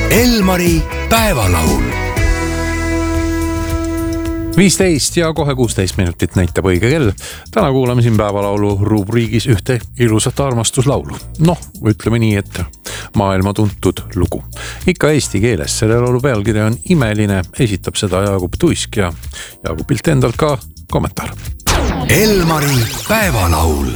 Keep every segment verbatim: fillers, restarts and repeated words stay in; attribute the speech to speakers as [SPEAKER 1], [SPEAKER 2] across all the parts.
[SPEAKER 1] Elmari päevalaul. viisteist ja kohe kuusteist minutit näitab õige kell. Täna kuulame siin päevalaulu rubriigis ühte ilusat armastuslaulu. Noh, ütleme nii, et maailma tuntud lugu. Ikka eesti keeles. Selle laulu pealkiri on Imeline. Esitab seda Jaagup Tuisk ja Jaagupilt endalt ka kommentaar. Elmari päevalaul.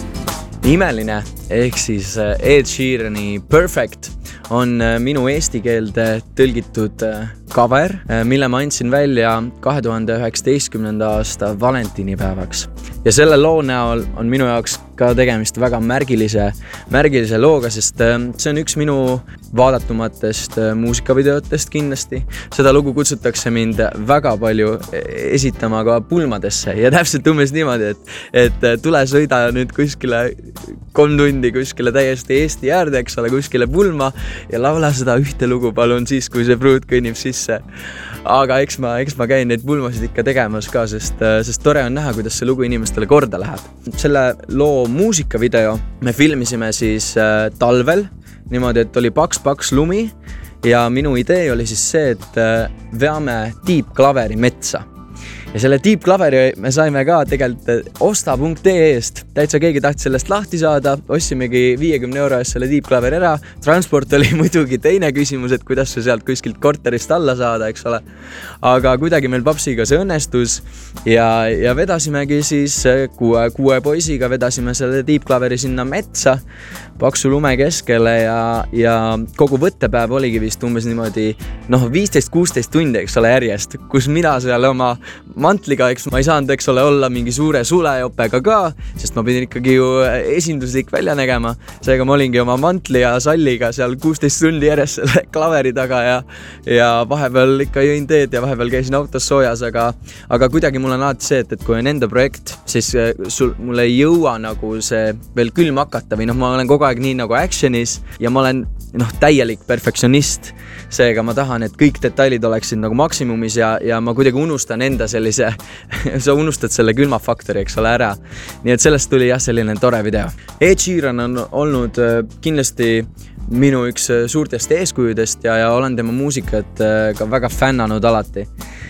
[SPEAKER 2] Imeline ehk siis Ed Sheerani Perfect on minu eesti keelde tõlgitud cover, mille ma andsin välja kahe tuhande üheksateistkümnenda aasta valentinipäevaks. Ja selle loo näol on minu jaoks ka tegemist väga märgilise, märgilise looga, sest see on üks minu vaadatumatest muusikavideotest kindlasti. Seda lugu kutsutakse mind väga palju esitama ka pulmadesse ja täpselt umbes niimoodi, et, et tule sõida nüüd kuskile kolm tundi kuskile täiesti Eesti äärde, eks ole, kuskile pulma ja laula seda ühte lugu palun siis, kui see pruut kõnnib sisse. Aga eks ma, eks ma käin neid pulmasid ikka tegemas ka, sest, sest tore on näha, kuidas see lugu inimestele korda läheb. Selle loo muusikavideo me filmisime siis äh, talvel, niimoodi, et oli paks-paks lumi ja minu idee oli siis see, et äh, veame tiibklaveri metsa. Ja selle tiibklaveri me saime ka tegelikult osta punkt ee eest. Täitsa keegi tahtis sellest lahti saada, ossimegi viiekümne euro eest selle tiibklaveri ära. Transport oli muidugi teine küsimus, et kuidas see sealt kuskilt korterist alla saada, eks ole. Aga kuidagi meil papsiga see õnnestus ja, ja vedasimegi siis kuue, kuue poisiga vedasime selle tiibklaveri sinna metsa paksu lume keskele ja, ja kogu võttepäev oligi vist umbes niimoodi noh, viisteist kuusteist tundi, eks ole, järjest, kus mina seal oma mantliga, eks ma ei saanud, eks ole, olla mingi suure sulejopega ka, sest ma pidin ikkagi ju esinduslik välja nägema. Seega ma olingi oma mantli ja salliga seal kuusteist tundi järjest selle klaveri taga ja, ja vahepeal ikka jõin teed ja vahepeal käisin autos soojas, aga, aga kuidagi mul on alati see, et, et kui on enda projekt, siis sul, mul ei jõua nagu see veel külm hakata või noh, ma olen kogu aeg nii nagu actionis ja ma olen noh, täielik perfektsionist. Seega ma tahan, et kõik detailid oleksid nagu maksimumis ja, ja ma kuidagi unustan enda sellise, sa unustad selle külmafaktori, eks ole, ära. Nii et sellest tuli jah selline tore video. Ed Sheeran on olnud kindlasti minu üks suurtest eeskujudest ja, ja olen tema muusikat ka väga fännanud alati.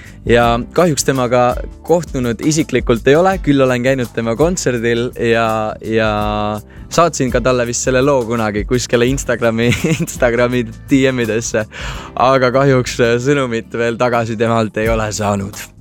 [SPEAKER 2] Ja kahjuks temaga kohtunud isiklikult ei ole, küll olen käinud tema kontserdil ja, ja saatsin ka talle vist selle loo kunagi kuskile Instagrami, Instagrami D M-idesse, aga kahjuks sõnumit veel tagasi temalt ei ole saanud.